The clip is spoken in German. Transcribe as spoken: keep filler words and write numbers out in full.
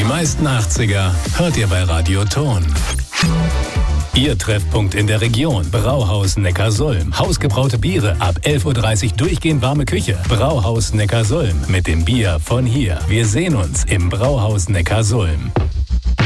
meisten achtziger hört ihr bei Radio Ton. Ihr Treffpunkt in der Region. Brauhaus Neckarsulm. Hausgebraute Biere ab elf Uhr dreißig durchgehend warme Küche. Brauhaus Neckarsulm mit dem Bier von hier. Wir sehen uns im Brauhaus Neckarsulm.